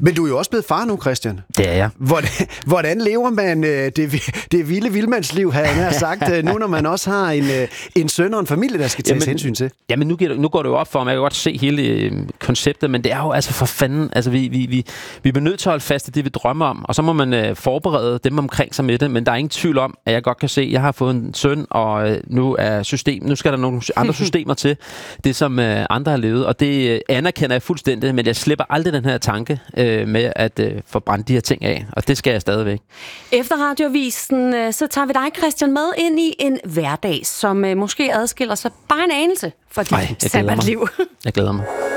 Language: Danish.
Men du er jo også blevet far nu, Christian. Det er jeg. Hvordan lever man det vilde vildmandsliv, havde jeg nær sagt, nu når man også har en søn og en familie, der skal tages hensyn til? Jamen, nu går det jo op for mig. Jeg kan godt se hele konceptet, men det er jo altså for fanden. Altså, vi bliver nødt til at holde fast i det, vi drømmer om, og så må man forberede dem omkring sig med det, men der er ingen tvivl om, at jeg godt kan se, at jeg har fået en søn, og nu skal der nogle andre systemer til, det som andre har levet, og det anerkender jeg fuldstændig, men jeg slipper aldrig den her tanke med at forbrænde de her ting af, og det skal jeg stadigvæk. Efter Radioavisen, så tager vi dig, Christian, med ind i en hverdag, som måske adskiller sig bare en anelse fra dit sabbatliv. Jeg glæder mig.